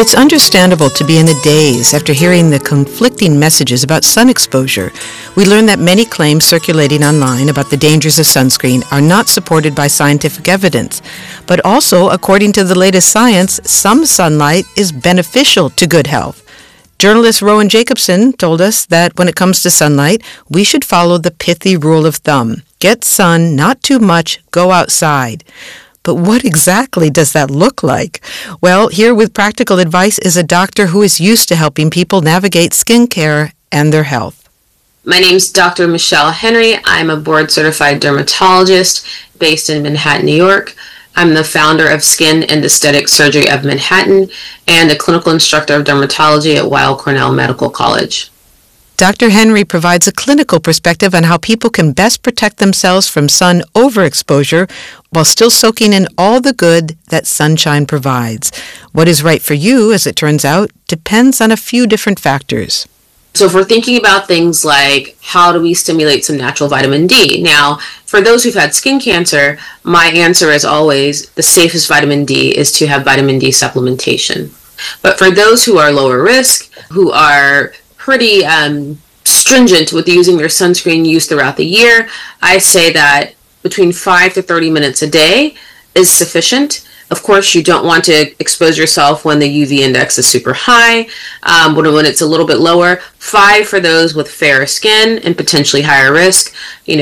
It's understandable to be in a daze after hearing the conflicting messages about sun exposure. We learn that many claims circulating online about the dangers of sunscreen are not supported by scientific evidence. But also, according to the latest science, some sunlight is beneficial to good health. Journalist Rowan Jacobson told us that when it comes to sunlight, we should follow the pithy rule of thumb. Get sun, not too much, go outside. But what exactly does that look like? Well, here with practical advice is a doctor who is used to helping people navigate skincare and their health. My name is Dr. Michelle Henry. I'm a board-certified dermatologist based in Manhattan, New York. I'm the founder of Skin and Aesthetic Surgery of Manhattan and a clinical instructor of dermatology at Weill Cornell Medical College. Dr. Henry provides a clinical perspective on how people can best protect themselves from sun overexposure while still soaking in all the good that sunshine provides. What is right for you, as it turns out, depends on a few different factors. So if we're thinking about things like how do we stimulate some natural vitamin D? Now, for those who've had skin cancer, my answer is always the safest vitamin D is to have vitamin D supplementation. But for those who are lower risk, who are pretty stringent with using their sunscreen use throughout the year, I say that between 5 to 30 minutes a day is sufficient. Of course, you don't want to expose yourself when the UV index is super high, when it's a little bit lower. 5 for those with fair skin and potentially higher risk,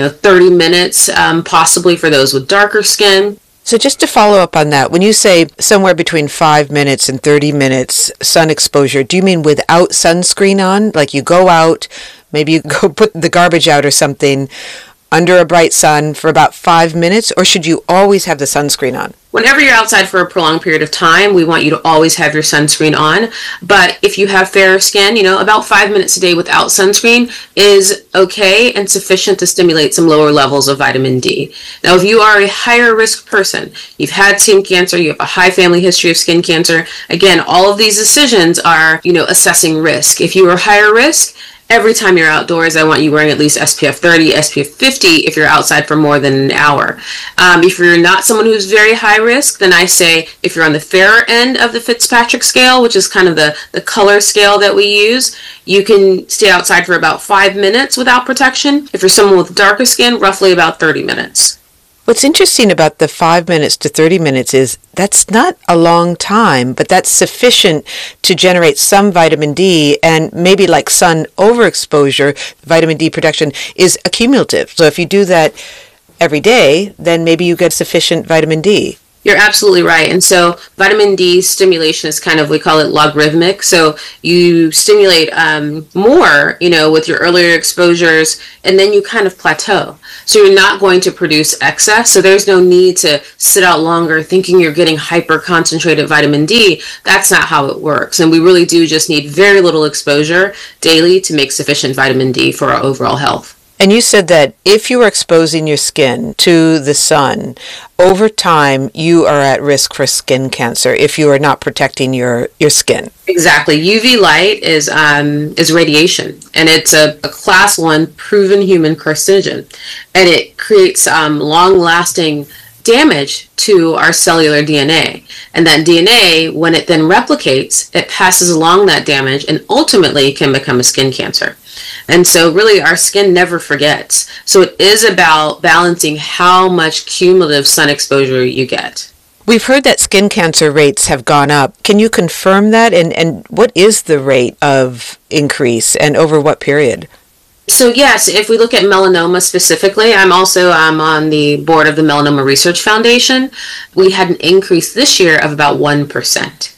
30 minutes possibly for those with darker skin. So just to follow up on that, when you say somewhere between 5 minutes and 30 minutes sun exposure, do you mean without sunscreen on? Like you go out, maybe you go put the garbage out or something under a bright sun for about 5 minutes, or should you always have the sunscreen on? Whenever you're outside for a prolonged period of time, we want you to always have your sunscreen on. But if you have fairer skin, about 5 minutes a day without sunscreen is okay and sufficient to stimulate some lower levels of vitamin D. Now, if you are a higher risk person, you've had skin cancer, you have a high family history of skin cancer, again, all of these decisions are, assessing risk. If you are higher risk, every time you're outdoors, I want you wearing at least SPF 30, SPF 50 if you're outside for more than an hour. If you're not someone who's very high risk, then I say if you're on the fairer end of the Fitzpatrick scale, which is kind of the color scale that we use, you can stay outside for about 5 minutes without protection. If you're someone with darker skin, roughly about 30 minutes. What's interesting about the 5 minutes to 30 minutes is that's not a long time, but that's sufficient to generate some vitamin D, and maybe like sun overexposure, vitamin D production is accumulative. So if you do that every day, then maybe you get sufficient vitamin D. You're absolutely right. And so vitamin D stimulation is kind of, we call it logarithmic. So you stimulate more, with your earlier exposures, and then you kind of plateau. So you're not going to produce excess. So there's no need to sit out longer thinking you're getting hyper concentrated vitamin D. That's not how it works. And we really do just need very little exposure daily to make sufficient vitamin D for our overall health. And you said that if you are exposing your skin to the sun, over time you are at risk for skin cancer if you are not protecting your skin. Exactly. UV light is radiation, and it's a class 1 proven human carcinogen, and it creates long-lasting damage to our cellular DNA. And that DNA, when it then replicates, it passes along that damage and ultimately can become a skin cancer. And so really our skin never forgets. So it is about balancing how much cumulative sun exposure you get. We've heard that skin cancer rates have gone up. Can you confirm that? And what is the rate of increase and over what period? So yes, if we look at melanoma specifically, I'm also on the board of the Melanoma Research Foundation. We had an increase this year of about 1%.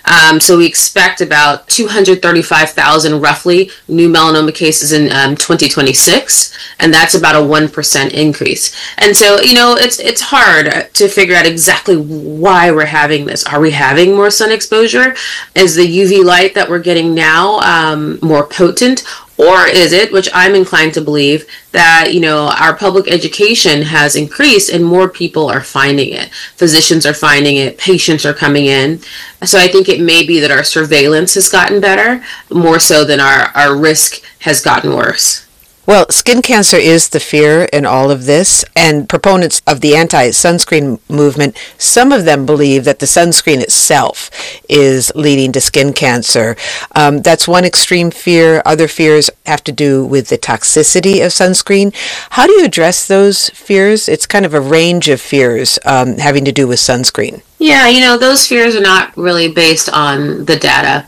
So we expect about 235,000 roughly new melanoma cases in 2026, and that's about a 1% increase. And so, it's hard to figure out exactly why we're having this. Are we having more sun exposure? Is the UV light that we're getting now more potent? Or is it, which I'm inclined to believe, that, our public education has increased and more people are finding it. Physicians are finding it, patients are coming in. So I think it may be that our surveillance has gotten better, more so than our risk has gotten worse. Well, skin cancer is the fear in all of this, and proponents of the anti-sunscreen movement, some of them believe that the sunscreen itself is leading to skin cancer. That's one extreme fear. Other fears have to do with the toxicity of sunscreen. How do you address those fears? It's kind of a range of fears having to do with sunscreen. Yeah, those fears are not really based on the data.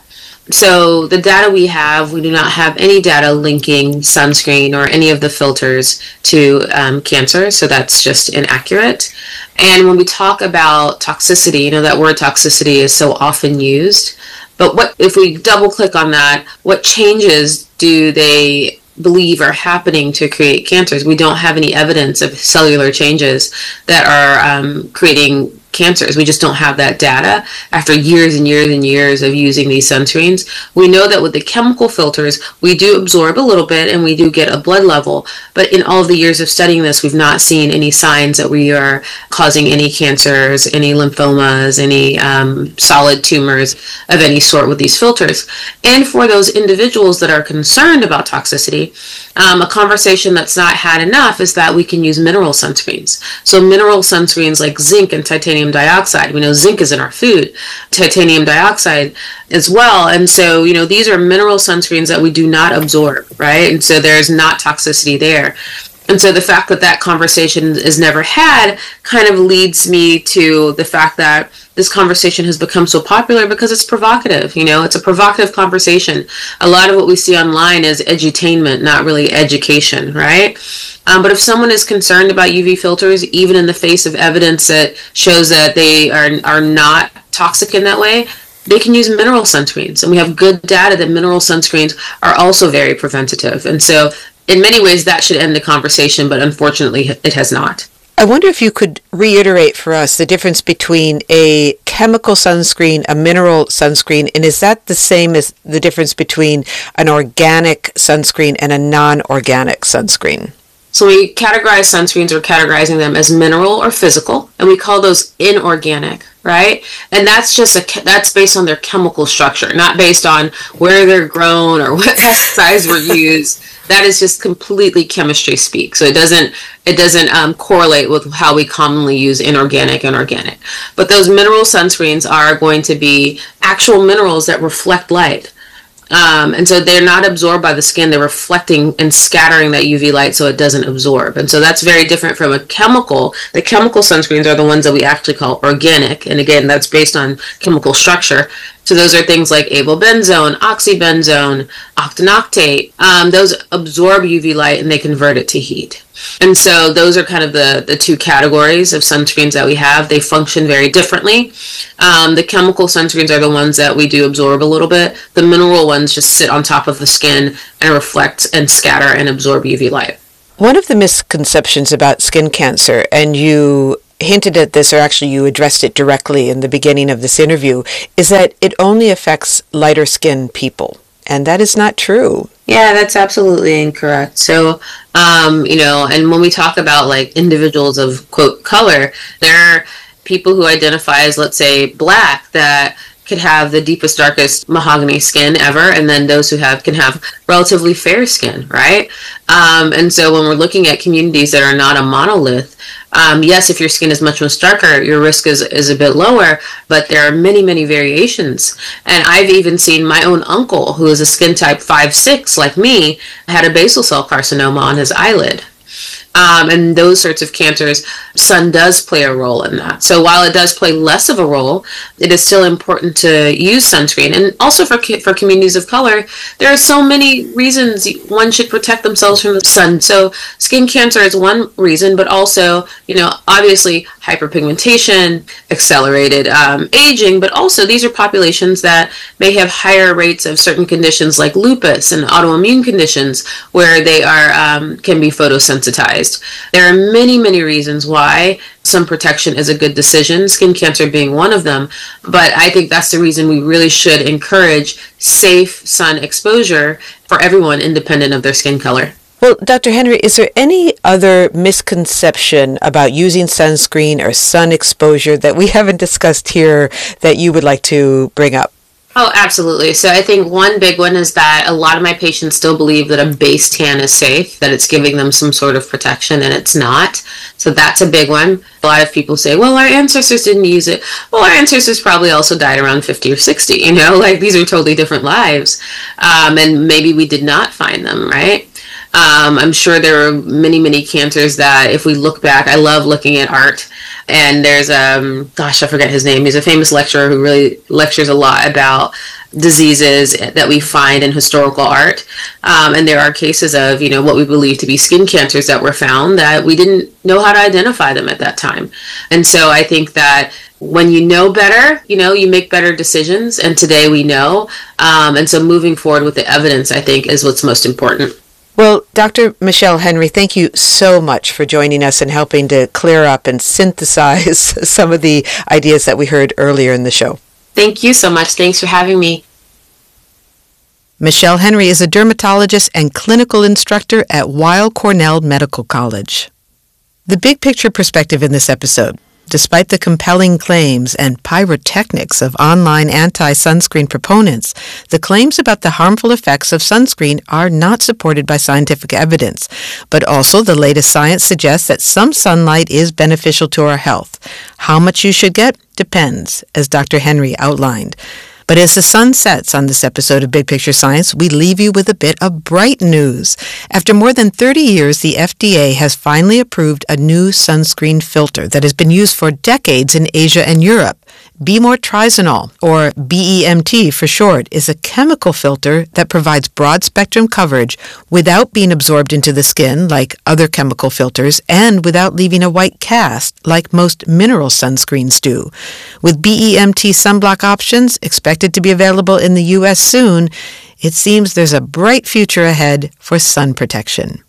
So the data we have, we do not have any data linking sunscreen or any of the filters to cancer. So that's just inaccurate. And when we talk about toxicity, that word toxicity is so often used. But what if we double click on that, what changes do they believe are happening to create cancers? We don't have any evidence of cellular changes that are creating cancers. We just don't have that data after years and years and years of using these sunscreens. We know that with the chemical filters, we do absorb a little bit and we do get a blood level. But in all of the years of studying this, we've not seen any signs that we are causing any cancers, any lymphomas, any solid tumors of any sort with these filters. And for those individuals that are concerned about toxicity, a conversation that's not had enough is that we can use mineral sunscreens. So mineral sunscreens like zinc and titanium dioxide. We know zinc is in our food, titanium dioxide as well. And so, these are mineral sunscreens that we do not absorb, right? And so there's not toxicity there. And so the fact that that conversation is never had kind of leads me to the fact that this conversation has become so popular because it's provocative. It's a provocative conversation. A lot of what we see online is edutainment, not really education, right? But if someone is concerned about UV filters, even in the face of evidence that shows that they are not toxic in that way, they can use mineral sunscreens. And we have good data that mineral sunscreens are also very preventative. And so in many ways, that should end the conversation, but unfortunately, it has not. I wonder if you could reiterate for us the difference between a chemical sunscreen, a mineral sunscreen, and is that the same as the difference between an organic sunscreen and a non-organic sunscreen? So we categorize sunscreens, we're categorizing them as mineral or physical, and we call those inorganic, right? And that's that's based on their chemical structure, not based on where they're grown or what pesticides were used. That is just completely chemistry speak. So it doesn't correlate with how we commonly use inorganic and organic. But those mineral sunscreens are going to be actual minerals that reflect light. And so they're not absorbed by the skin. They're reflecting and scattering that UV light so it doesn't absorb. And so that's very different from a chemical. The chemical sunscreens are the ones that we actually call organic. And again, that's based on chemical structure. So those are things like avobenzone, oxybenzone, octanoctate. Those absorb UV light and they convert it to heat. And so those are kind of the two categories of sunscreens that we have. They function very differently. The chemical sunscreens are the ones that we do absorb a little bit. The mineral ones just sit on top of the skin and reflect and scatter and absorb UV light. One of the misconceptions about skin cancer, and you hinted at this, or actually you addressed it directly in the beginning of this interview, is that it only affects lighter skinned people. And that is not true. Yeah, that's absolutely incorrect. So, and when we talk about like individuals of, quote, color, there are people who identify as, let's say, black that could have the deepest, darkest mahogany skin ever, and then those who can have relatively fair skin, right? And so when we're looking at communities that are not a monolith, yes, if your skin is much darker, your risk is a bit lower, but there are many, many variations. And I've even seen my own uncle, who is a skin type 5/6 like me, had a basal cell carcinoma on his eyelid. And those sorts of cancers, sun does play a role in that. So while it does play less of a role, it is still important to use sunscreen. And also for communities of color, there are so many reasons one should protect themselves from the sun. So skin cancer is one reason, but also, obviously hyperpigmentation, accelerated aging, but also these are populations that may have higher rates of certain conditions like lupus and autoimmune conditions where they can be photosensitized. There are many, many reasons why sun protection is a good decision, skin cancer being one of them. But I think that's the reason we really should encourage safe sun exposure for everyone, independent of their skin color. Well, Dr. Henry, is there any other misconception about using sunscreen or sun exposure that we haven't discussed here that you would like to bring up? Oh, absolutely. So I think one big one is that a lot of my patients still believe that a base tan is safe, that it's giving them some sort of protection, and it's not. So that's a big one. A lot of people say, well, our ancestors didn't use it. Well, our ancestors probably also died around 50 or 60, like these are totally different lives. And maybe we did not find them, right? I'm sure there are many, many cancers that if we look back, I love looking at art. And there's, gosh, I forget his name. He's a famous lecturer who really lectures a lot about diseases that we find in historical art. And there are cases of, what we believe to be skin cancers that were found that we didn't know how to identify them at that time. And so I think that when you know better, you make better decisions. And today we know. And so moving forward with the evidence, I think, is what's most important. Well, Dr. Michelle Henry, thank you so much for joining us and helping to clear up and synthesize some of the ideas that we heard earlier in the show. Thank you so much. Thanks for having me. Michelle Henry is a dermatologist and clinical instructor at Weill Cornell Medical College. The big picture perspective in this episode. Despite the compelling claims and pyrotechnics of online anti-sunscreen proponents, the claims about the harmful effects of sunscreen are not supported by scientific evidence. But also, the latest science suggests that some sunlight is beneficial to our health. How much you should get depends, as Dr. Henry outlined. But as the sun sets on this episode of Big Picture Science, we leave you with a bit of bright news. After more than 30 years, the FDA has finally approved a new sunscreen filter that has been used for decades in Asia and Europe. Bemortrizanol, or BEMT for short, is a chemical filter that provides broad-spectrum coverage without being absorbed into the skin like other chemical filters and without leaving a white cast like most mineral sunscreens do. With BEMT sunblock options expected to be available in the U.S. soon, it seems there's a bright future ahead for sun protection.